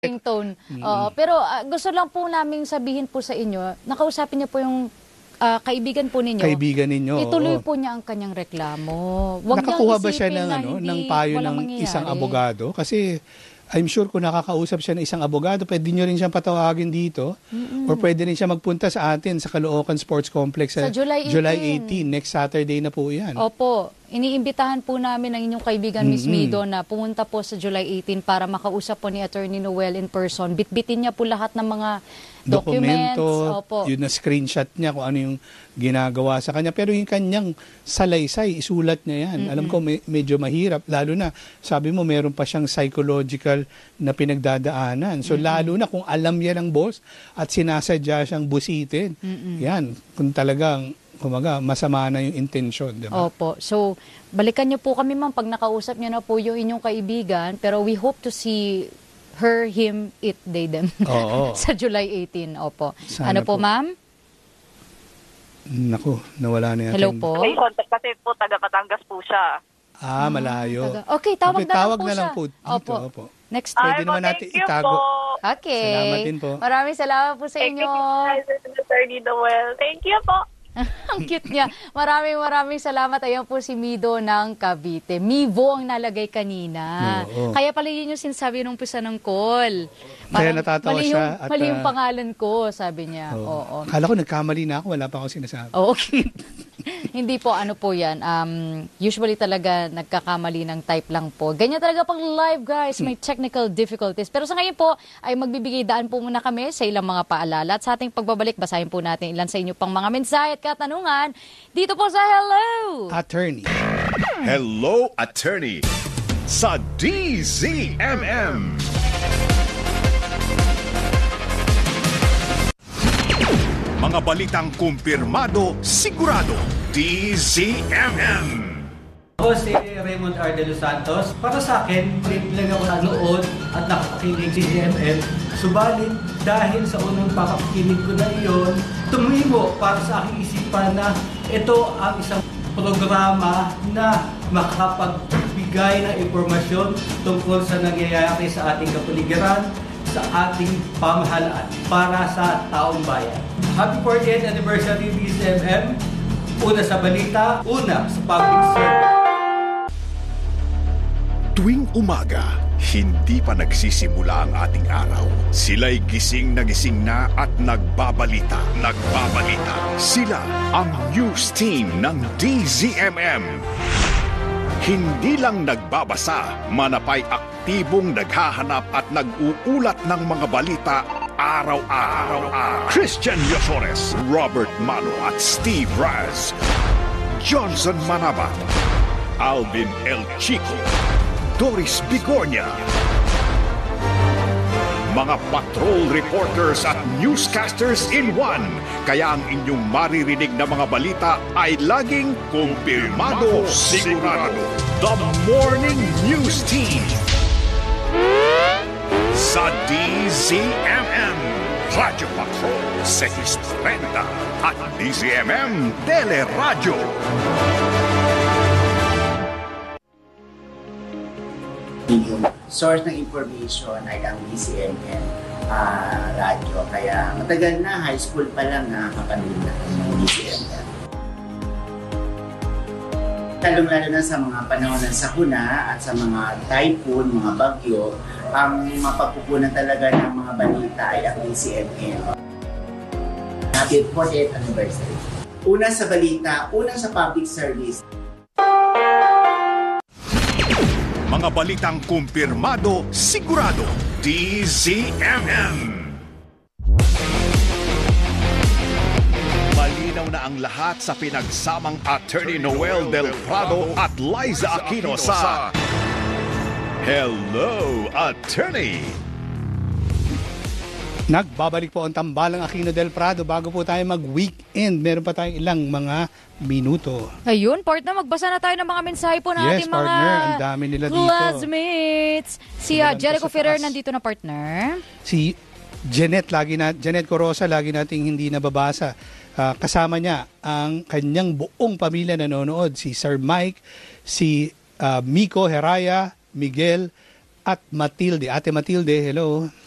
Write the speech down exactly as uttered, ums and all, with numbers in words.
Tone. Oo, pero ah, gusto lang po naming sabihin po sa inyo, nakausapin niyo po yung ah, kaibigan po ninyo. Kaibigan ninyo. Ituloy oo. po niya ang kanyang reklamo. Huwag Nakakuha ba siya isipin ng, na ano, hindi ng payo walang ng mangyayari. isang abogado? Kasi I'm sure kung nakakausap siya ng isang abogado, pwede nyo rin siyang patawagin dito. Mm-mm. Or pwede rin siya magpunta sa atin sa Caloocan Sports Complex Sa July eighteen. Next Saturday na po yan. Opo, iniimbitahan po namin ang inyong kaibigan Miss Mm-mm. Mido na pumunta po sa July eighteen para makausap po ni Attorney Noel in person. Bitbitin niya po lahat ng mga documents. Dokumento, Opo. yun na screenshot niya kung ano yung ginagawa sa kanya. Pero yung kanyang salaysay, isulat niya yan. Mm-mm. Alam ko me- medyo mahirap. Lalo na, sabi mo, meron pa siyang psychological na pinagdadaanan. So, Mm-mm. lalo na kung alam yan ng boss at sinasadya siyang busitin. Mm-mm. Yan, kung talagang kumaga, masama na yung intention, di ba? Opo. So, balikan niyo po kami ma'am pag nakausap niyo na po yung inyong kaibigan. Pero we hope to see her, him, it, they, them. Oo. sa July eighteen. Opo. Sana ano po, po. ma'am? Naku, nawala na yan. Hello po. May contact kasi po, taga Batangas po siya. Ah, malayo. Taga- Okay, tawag Okay, na tawag lang po na lang siya. po dito. Opo. Opo. Next. Pwede Ay, naman po, natin thank you itago. po. Okay. Salamat din po. Maraming salamat po sa Thank inyo. you, Attorney Noel. Thank you po. Ang cute niya. Maraming maraming salamat. Ayan po si Mido ng Cavite. Mivo ang nalagay kanina. Oo. Kaya pala yun yung sinasabi nung pisa ng call. Kaya Parang natatawa mali siya Yung, at, mali yung ah, pangalan ko, sabi niya. Oo. Oo. Akala ko nagkamali na ako, wala pa ako sinasabi. Oh, okay. Hindi po, ano po yan. Um, usually talaga nagkakamali ng type lang po. Ganyan talaga pag live, guys. May technical difficulties. Pero sa ngayon po, ay magbibigay daan po muna kami sa ilang mga paalala. At sa ating pagbabalik, basahin po natin ilan sa inyo pang mga mensahe at katanungan dito po sa Hello! Attorney. Hello, Attorney sa D Z M M. Mga balitang kumpirmado, sigurado, D Z M M. Ako si Raymond R. De Los Santos. Para sa akin, trip lang ako nanood at nakapakinig si D Z M M. Subalit, dahil sa unang pakakinig ko na iyon, tumimo para sa aking isipan na ito ang isang programa na makapagbigay ng impormasyon tungkol sa nangyayari sa ating kapaligiran, sa ating pamahalaan para sa taong bayan. Happy fortieth anniversary D Z M M. Una sa balita, una sa public service. Tuwing umaga, hindi pa nagsisimula ang ating araw. Sila'y gising na gising na at nagbabalita. Nagbabalita. Sila ang news team ng D Z M M. Hindi lang nagbabasa, manapay aktibong naghahanap at nag-uulat ng mga balita araw-araw. Christian Yosores, Robert Mano at Steve Raz. Johnson Manaba, Alvin El Chico, Doris Bigornia. Mga patrol reporters at newscasters in one. Kaya ang inyong maririnig na mga balita ay laging kumpirmado, sigurado. The Morning News Team sa D Z M M. Radio Patrol six thirty at D Z M M Teleradio. Yung source ng information ay ang D Z M M uh, radyo. Kaya matagal na, high school pa lang nakakapanood na ng D Z M M. Lalong-lalo na sa mga panahon ng sakuna at sa mga typhoon, mga bagyo, ang mapagpupunan talaga ng mga balita ay ang D Z M M. Happy fortieth anniversary. Una sa balita, una sa public service. Mga balitang kumpirmado, sigurado, D Z M M. Malinaw na ang lahat sa pinagsamang Attorney Noel Del Prado at Liza Aquino sa Hello, Attorney! Nagbabalik po ang tambalang Aquino del Prado bago po tayo mag-weekend. Meron pa tayong ilang mga minuto. Ayun, partner, magbasa na tayo ng mga mensahe po ng Yes, ating mga partner, ang dami nila dito. classmates. Si uh, Simulan po Jericho sa Ferrer taas. nandito na, partner. Si Janet, lagi na, Janet Corosa, lagi nating hindi nababasa. Uh, kasama niya ang kanyang buong pamilya nanonood. Si Sir Mike, si uh, Miko Heraya, Miguel, at Matilde. Ate Matilde, hello.